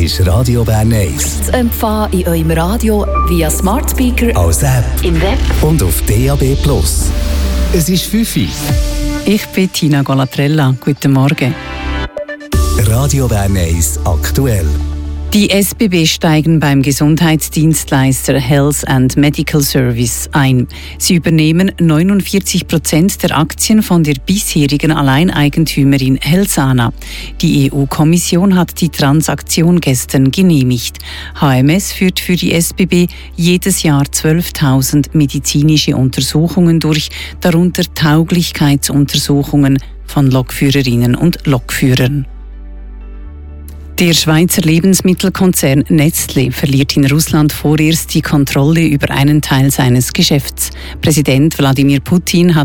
ist Radio Bern 1. Zu empfangen in eurem Radio via Smart Speaker, als App im Web und auf DAB+. Es ist 5 Uhr. Ich bin Tina Golatrella. Guten Morgen. Radio Bern 1 aktuell. Die SBB steigen beim Gesundheitsdienstleister Health and Medical Service ein. Sie übernehmen 49% der Aktien von der bisherigen Alleineigentümerin Helsana. Die EU-Kommission hat die Transaktion gestern genehmigt. HMS führt für die SBB jedes Jahr 12.000 medizinische Untersuchungen durch, darunter Tauglichkeitsuntersuchungen von Lokführerinnen und Lokführern. Der Schweizer Lebensmittelkonzern Nestlé verliert in Russland vorerst die Kontrolle über einen Teil seines Geschäfts. Präsident Wladimir Putin hat